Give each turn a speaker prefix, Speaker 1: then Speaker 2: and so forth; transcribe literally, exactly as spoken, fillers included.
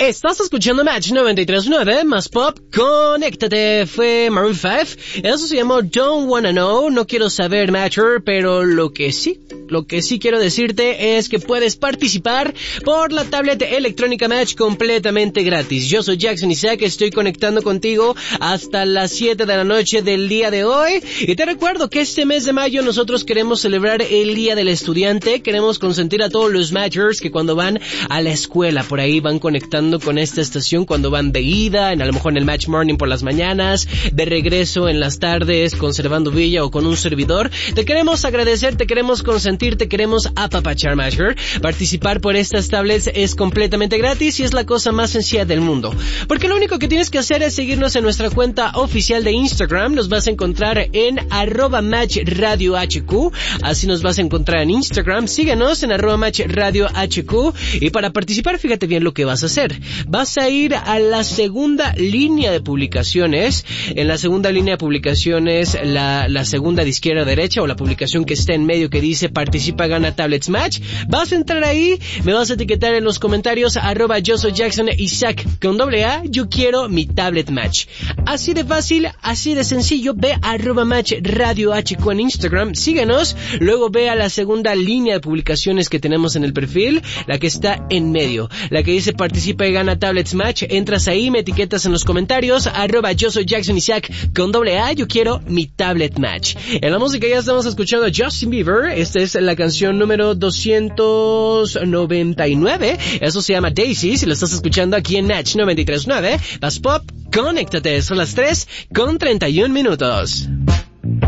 Speaker 1: Estás escuchando Match noventa y tres punto nueve, más pop, conéctate, fue Maroon cinco, eso se llamó Don't Wanna Know, no quiero saber Matcher, pero lo que sí, lo que sí quiero decirte es que puedes participar por la tablet electrónica Match completamente gratis. Yo soy Jackson Isaac, estoy conectando contigo hasta las siete de la noche del día de hoy, y te recuerdo que este mes de mayo nosotros queremos celebrar el Día del Estudiante, queremos consentir a todos los Matchers que cuando van a la escuela, por ahí van conectando con esta estación, cuando van de ida, en, a lo mejor en el Match Morning por las mañanas, de regreso en las tardes, conservando Villa o con un servidor. Te queremos agradecer, te queremos consentir, te queremos apapachar, Matcher. Participar por estas tablets es completamente gratis y es la cosa más sencilla del mundo. Porque lo único que tienes que hacer es seguirnos en nuestra cuenta oficial de Instagram. Nos vas a encontrar en arroba Match Radio H Q. Así nos vas a encontrar en Instagram. Síguenos en arroba Match Radio H Q. Y para participar, fíjate bien lo que vas a hacer. Vas a ir a la segunda línea de publicaciones. En la segunda línea de publicaciones, la, la segunda de izquierda a derecha, o la publicación que está en medio que dice participa, gana tablets Match. Vas a entrar ahí, me vas a etiquetar en los comentarios arroba yo soy Jackson Isaac con doble A, yo quiero mi tablet Match. Así de fácil, así de sencillo. Ve a arroba Match Radio H Q en Instagram, síguenos, luego ve a la segunda línea de publicaciones que tenemos en el perfil, la que está en medio, la que dice participa y gana tablets Match. Entras ahí, me etiquetas en los comentarios arroba yo soy Jackson Isaac con doble A, yo quiero mi tablet Match. En la música ya estamos escuchando a Justin Bieber. Esta es la canción número doscientos noventa y nueve, eso se llama Daisy. Si lo estás escuchando aquí en Match noventa y tres punto nueve, vas pop, conéctate, son las tres con treinta y un minutos.